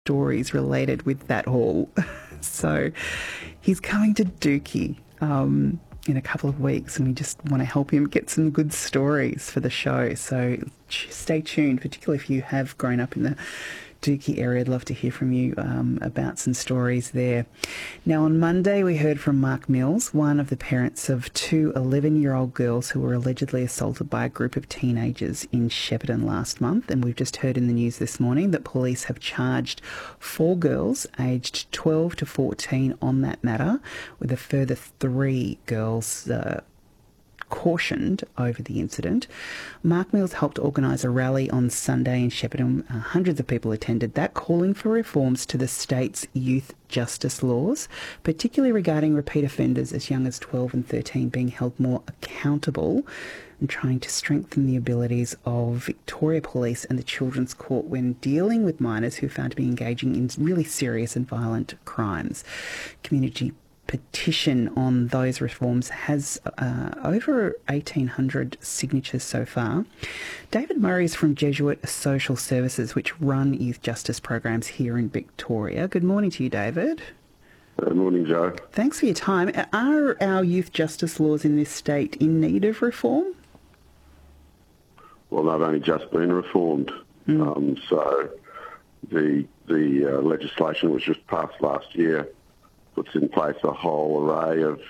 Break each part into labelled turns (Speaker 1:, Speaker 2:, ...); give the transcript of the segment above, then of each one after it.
Speaker 1: stories related with that hall. So he's coming to Dookie in a couple of weeks, and we just want to help him get some good stories for the show. So stay tuned, particularly if you have grown up in the Dookie area. I'd love to hear from you about some stories there. Now, on Monday, we heard from Mark Mills, one of the parents of two 11-year-old girls who were allegedly assaulted by a group of teenagers in Shepparton last month. And we've just heard in the news this morning that police have charged 4 girls aged 12 to 14 on that matter, with a further 3 girls cautioned over the incident. Mark Mills helped organise a rally on Sunday in Shepparton. Hundreds of people attended that, calling for reforms to the state's youth justice laws, particularly regarding repeat offenders as young as 12 and 13 being held more accountable, and trying to strengthen the abilities of Victoria Police and the Children's Court when dealing with minors who are found to be engaging in really serious and violent crimes. Community petition on those reforms has over 1,800 signatures so far. David Murray is from Jesuit Social Services, which run youth justice programs here in Victoria. Good morning to you, David.
Speaker 2: Good morning, Joe.
Speaker 1: Thanks for your time. Are our youth justice laws in this state in need of reform?
Speaker 2: Well, they've only just been reformed. So the legislation which was passed last year puts in place a whole array of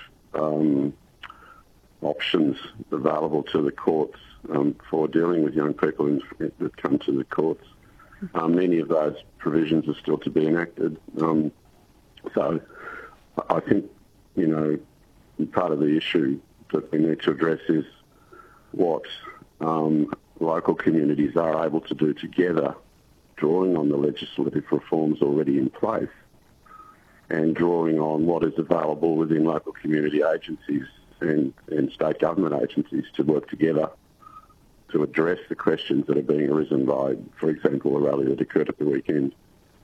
Speaker 2: options available to the courts for dealing with young people that come to the courts. Many of those provisions are still to be enacted. So I think, part of the issue that we need to address is what local communities are able to do together, drawing on the legislative reforms already in place, and drawing on what is available within local community agencies and state government agencies to work together to address the questions that are being arisen by, for example, a rally that occurred at the weekend.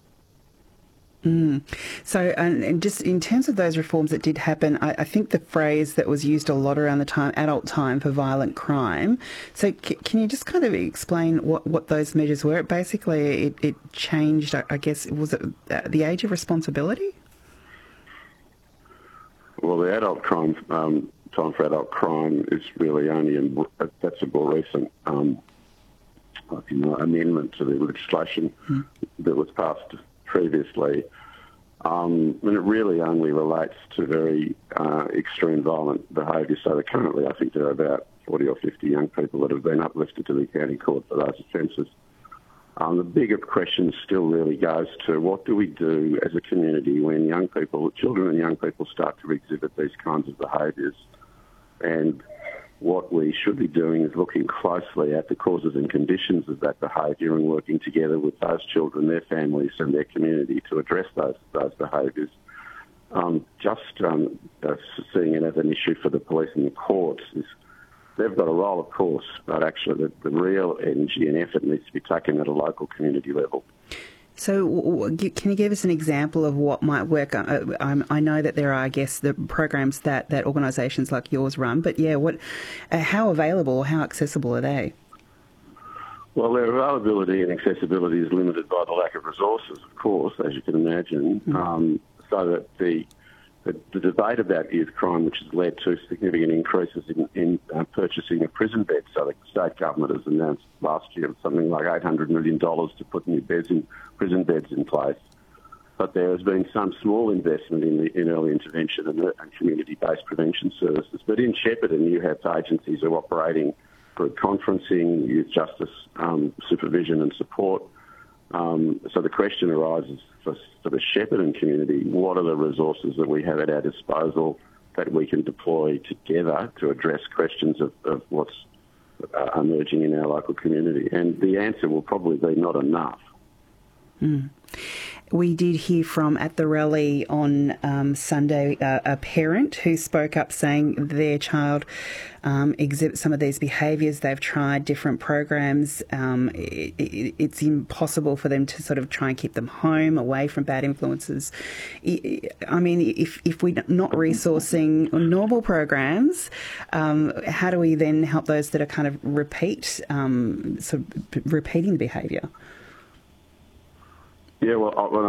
Speaker 1: So, and just in terms of those reforms that did happen, I think the phrase that was used a lot around the time, adult time for violent crime. So can you just kind of explain what those measures were? Basically, it changed, I guess, was it the age of responsibility?
Speaker 2: Well, the adult crime, time for adult crime is really only that's a more recent amendment to the legislation that was passed previously. And it really only relates to very extreme violent behaviour. So currently I think there are about 40 or 50 young people that have been uplifted to the county court for those offences. The bigger question still really goes to what do we do as a community when children and young people start to exhibit these kinds of behaviours. And what we should be doing is looking closely at the causes and conditions of that behaviour and working together with those children, their families and their community to address those behaviours. Seeing it as an issue for the police and the courts is they've got a role, of course, but actually the real energy and effort needs to be taken at a local community level.
Speaker 1: So can you give us an example of what might work? I know that there are, I guess, the programs that organisations like yours run, but how available, how accessible are they?
Speaker 2: Well, their availability and accessibility is limited by the lack of resources, of course, as you can imagine, so that the debate about youth crime, which has led to significant increases in purchasing of prison beds. So the state government has announced last year something like $800 million to put new prison beds in place. But there has been some small investment in early intervention and community-based prevention services. But in Shepparton, you have agencies who are operating for conferencing, youth justice supervision and support. So the question arises for the Shepparton community, what are the resources that we have at our disposal that we can deploy together to address questions of what's emerging in our local community? And the answer will probably be not enough.
Speaker 1: We did hear from, at the rally on Sunday, a parent who spoke up saying their child exhibits some of these behaviours. They've tried different programs. It's impossible for them to sort of try and keep them home, away from bad influences. I mean, if we're not resourcing normal programs, how do we then help those that are kind of repeating the behaviour?
Speaker 2: Yeah, well, when